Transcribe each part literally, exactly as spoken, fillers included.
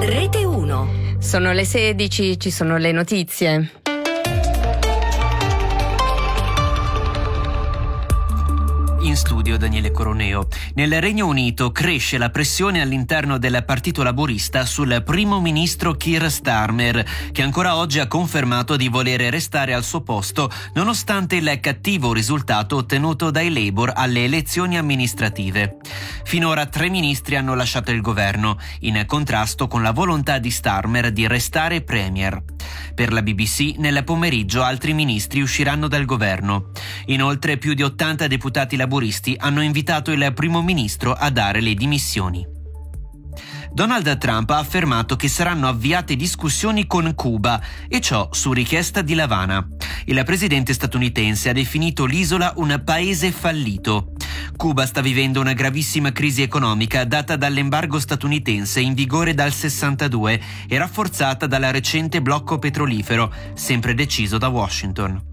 Rete uno. Sono le sedici, ci sono le notizie. In studio Daniele Coroneo. Nel Regno Unito cresce la pressione all'interno del Partito Laburista sul primo ministro Keir Starmer, che ancora oggi ha confermato di volere restare al suo posto nonostante il cattivo risultato ottenuto dai Labour alle elezioni amministrative. Finora tre ministri hanno lasciato il governo, in contrasto con la volontà di Starmer di restare premier. Per la B B C, nel pomeriggio altri ministri usciranno dal governo. Inoltre più di ottanta deputati laburisti hanno invitato il primo ministro a dare le dimissioni. Donald Trump ha affermato che saranno avviate discussioni con Cuba, e ciò su richiesta di L'Avana. Il presidente statunitense ha definito l'isola un paese fallito. Cuba sta vivendo una gravissima crisi economica data dall'embargo statunitense in vigore dal sessantadue e rafforzata dal recente blocco petrolifero, sempre deciso da Washington.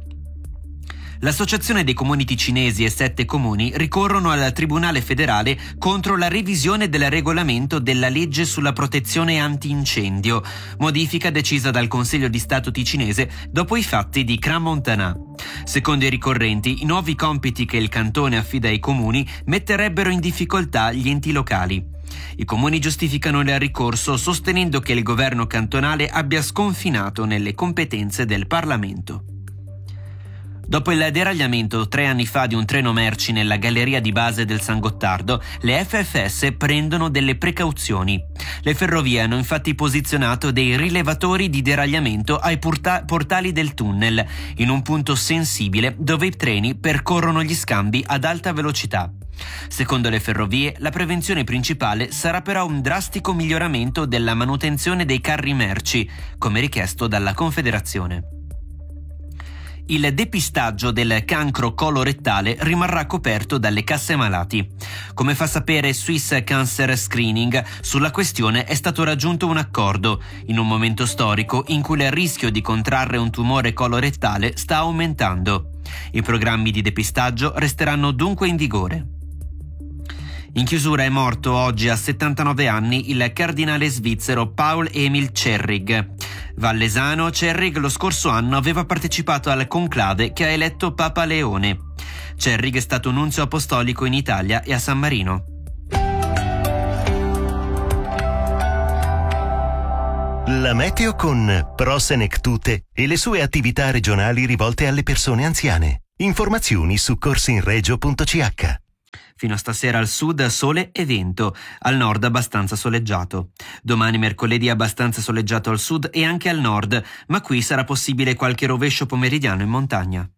L'Associazione dei Comuni Ticinesi e sette comuni ricorrono al Tribunale federale contro la revisione del regolamento della legge sulla protezione antincendio, modifica decisa dal Consiglio di Stato ticinese dopo i fatti di Crans-Montana. Secondo i ricorrenti, i nuovi compiti che il cantone affida ai comuni metterebbero in difficoltà gli enti locali. I comuni giustificano il ricorso sostenendo che il governo cantonale abbia sconfinato nelle competenze del Parlamento. Dopo il deragliamento tre anni fa di un treno merci nella galleria di base del San Gottardo, le F F S prendono delle precauzioni. Le ferrovie hanno infatti posizionato dei rilevatori di deragliamento ai porta- portali del tunnel, in un punto sensibile dove i treni percorrono gli scambi ad alta velocità. Secondo le ferrovie, la prevenzione principale sarà però un drastico miglioramento della manutenzione dei carri merci, come richiesto dalla Confederazione. Il depistaggio del cancro colorettale rimarrà coperto dalle casse malati. Come fa sapere Swiss Cancer Screening, sulla questione è stato raggiunto un accordo, in un momento storico in cui il rischio di contrarre un tumore colorettale sta aumentando. I programmi di depistaggio resteranno dunque in vigore. In chiusura è morto oggi a settantanove anni il cardinale svizzero Paul Emil Cerrig. Vallesano, Cerrig lo scorso anno aveva partecipato al conclave che ha eletto Papa Leone. Cerrig è stato nunzio apostolico in Italia e a San Marino. La meteo con Pro Senectute e le sue attività regionali rivolte alle persone anziane. Informazioni su corsinregio punto c h. Fino a stasera al sud sole e vento, al nord abbastanza soleggiato. Domani mercoledì abbastanza soleggiato al sud e anche al nord, ma qui sarà possibile qualche rovescio pomeridiano in montagna.